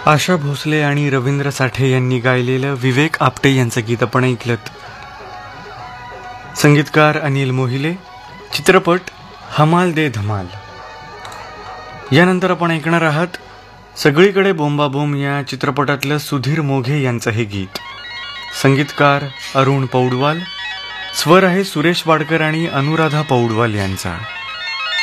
आशा भोसले आणि रवींद्र साठे यांनी गायलेलं विवेक आपटे यांचं गीत आपण ऐकलत. संगीतकार अनिल मोहिले, चित्रपट हमाल दे धमाल. यानंतर आपण ऐकणार आहात सगळीकडे बोंबाबोंब या चित्रपटातलं सुधीर मोघे यांचं हे गीत. संगीतकार अरुण पौडवाल, स्वर आहे सुरेश वाडकर आणि अनुराधा पौडवाल यांचा.